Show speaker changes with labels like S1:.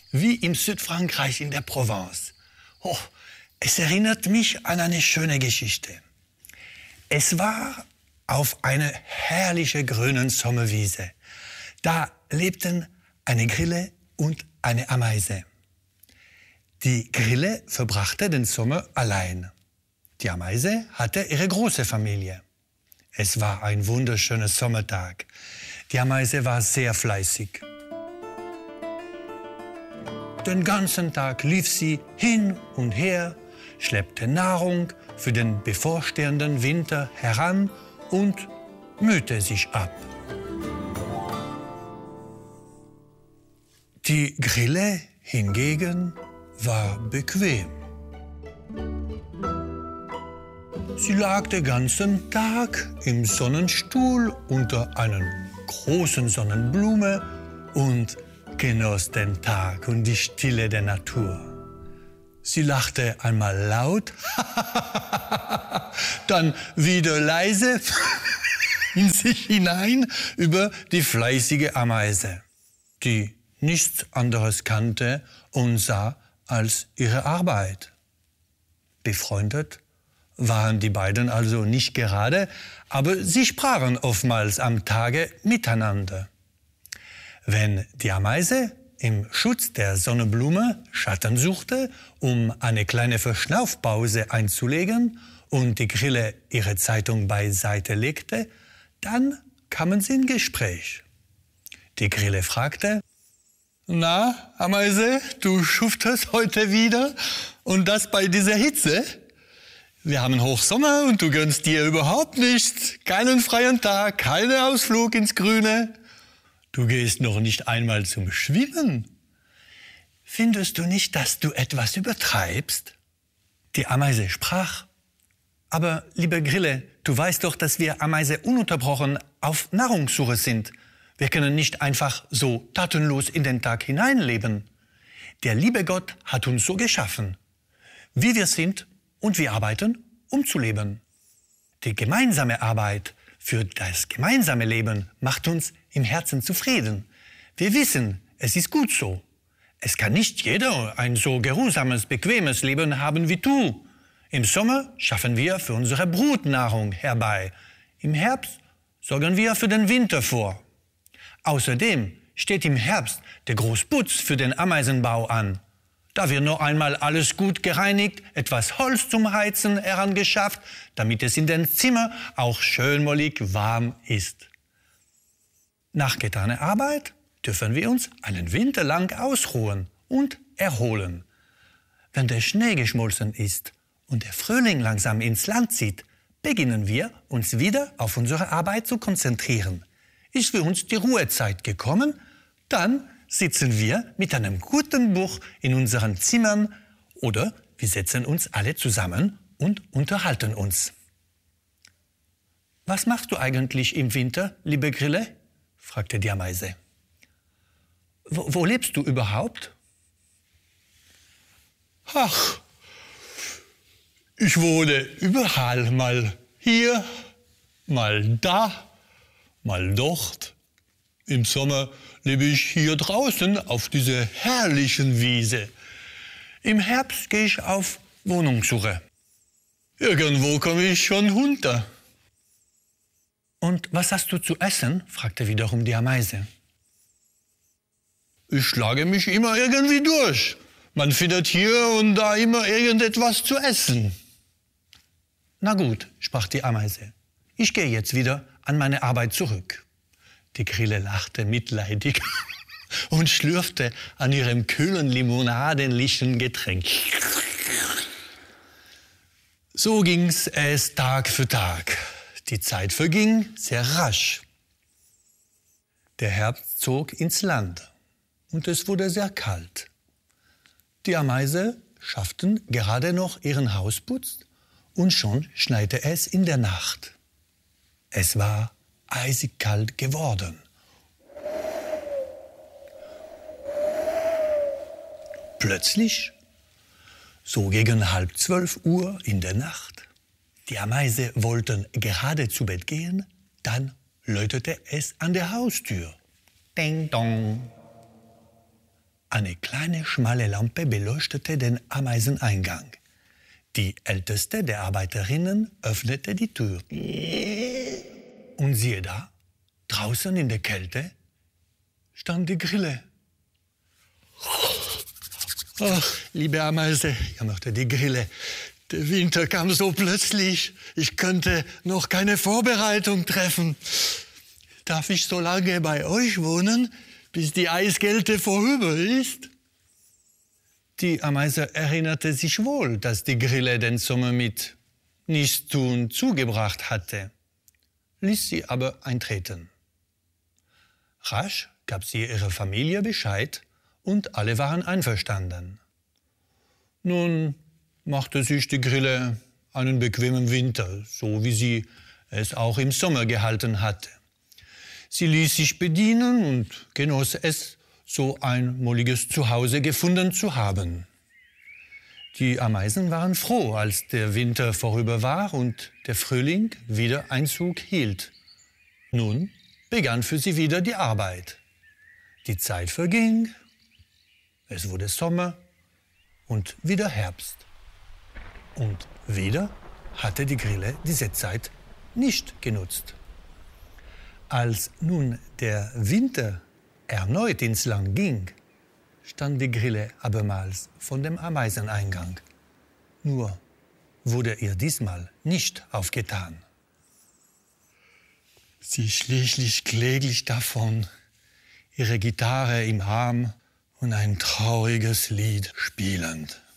S1: wie im Südfrankreich in der Provence. Oh, es erinnert mich an eine schöne Geschichte. Es war auf einer herrlichen grünen Sommerwiese. Da lebten eine Grille und eine Ameise. Die Grille verbrachte den Sommer allein. Die Ameise hatte ihre große Familie. Es war ein wunderschöner Sommertag. Die Ameise war sehr fleißig. Den ganzen Tag lief sie hin und her, schleppte Nahrung für den bevorstehenden Winter heran und mühte sich ab. Die Grille hingegen war bequem. Sie lag den ganzen Tag im Sonnenstuhl unter einer großen Sonnenblume und genoss den Tag und die Stille der Natur. Sie lachte einmal laut, dann wieder leise in sich hinein über die fleißige Ameise, die nichts anderes kannte und sah als ihre Arbeit. Befreundet waren die beiden also nicht gerade, aber sie sprachen oftmals am Tage miteinander. Wenn die Ameise im Schutz der Sonnenblume Schatten suchte, um eine kleine Verschnaufpause einzulegen und die Grille ihre Zeitung beiseite legte, dann kamen sie in Gespräch. Die Grille fragte: »Na, Ameise, du schuftest heute wieder und das bei dieser Hitze? Wir haben Hochsommer und du gönnst dir überhaupt nichts. Keinen freien Tag, keinen Ausflug ins Grüne. Du gehst noch nicht einmal zum Schwimmen. Findest du nicht, dass du etwas übertreibst?« Die Ameise sprach: »Aber, liebe Grille, du weißt doch, dass wir Ameise ununterbrochen auf Nahrungssuche sind. Wir können nicht einfach so tatenlos in den Tag hineinleben. Der liebe Gott hat uns so geschaffen, wie wir sind, und wir arbeiten, um zu leben. Die gemeinsame Arbeit für das gemeinsame Leben macht uns im Herzen zufrieden. Wir wissen, es ist gut so. Es kann nicht jeder ein so geruhsames, bequemes Leben haben wie du. Im Sommer schaffen wir für unsere Brutnahrung herbei. Im Herbst sorgen wir für den Winter vor. Außerdem steht im Herbst der Großputz für den Ameisenbau an. Da wird noch einmal alles gut gereinigt, etwas Holz zum Heizen herangeschafft, damit es in den Zimmern auch schön mollig warm ist. Nach getaner Arbeit dürfen wir uns einen Winter lang ausruhen und erholen. Wenn der Schnee geschmolzen ist und der Frühling langsam ins Land zieht, beginnen wir, uns wieder auf unsere Arbeit zu konzentrieren. Ist für uns die Ruhezeit gekommen, dann sitzen wir mit einem guten Buch in unseren Zimmern oder wir setzen uns alle zusammen und unterhalten uns. »Was machst du eigentlich im Winter, liebe Grille?« fragte die Ameise. Wo lebst du überhaupt?« »Ach, ich wohne überall, mal hier, mal da, mal dort. Im Sommer lebe ich hier draußen auf dieser herrlichen Wiese. Im Herbst gehe ich auf Wohnungssuche. Irgendwo komme ich schon runter.« »Und was hast du zu essen?« fragte wiederum die Ameise. »Ich schlage mich immer irgendwie durch. Man findet hier und da immer irgendetwas zu essen.« »Na gut«, sprach die Ameise, »ich gehe jetzt wieder an meine Arbeit zurück.« Die Grille lachte mitleidig und schlürfte an ihrem kühlen limonadenlichen Getränk. So ging's es Tag für Tag. Die Zeit verging sehr rasch. Der Herbst zog ins Land und es wurde sehr kalt. Die Ameise schafften gerade noch ihren Hausputz und schon schneite es in der Nacht. Es war eisig kalt geworden. Plötzlich, so gegen 11:30 in der Nacht, die Ameise wollten gerade zu Bett gehen, dann läutete es an der Haustür. Ding dong. Eine kleine, schmale Lampe beleuchtete den Ameiseneingang. Die älteste der Arbeiterinnen öffnete die Tür. Und siehe da, draußen in der Kälte stand die Grille. Ach, liebe Ameise, jammerte die Grille, der Winter kam so plötzlich, ich könnte noch keine Vorbereitung treffen. Darf ich so lange bei euch wohnen, bis die Eiskälte vorüber ist? Die Ameise erinnerte sich wohl, dass die Grille den Sommer mit Nichtstun zugebracht hatte, ließ sie aber eintreten. Rasch gab sie ihrer Familie Bescheid und alle waren einverstanden. Nun machte sich die Grille einen bequemen Winter, so wie sie es auch im Sommer gehalten hatte. Sie ließ sich bedienen und genoss es, so ein molliges Zuhause gefunden zu haben. Die Ameisen waren froh, als der Winter vorüber war und der Frühling wieder Einzug hielt. Nun begann für sie wieder die Arbeit. Die Zeit verging, es wurde Sommer und wieder Herbst. Und wieder hatte die Grille diese Zeit nicht genutzt. Als nun der Winter erneut ins Land ging, stand die Grille abermals von dem Ameiseneingang. Nur wurde ihr diesmal nicht aufgetan. Sie schlich kläglich davon, ihre Gitarre im Arm und ein trauriges Lied spielend.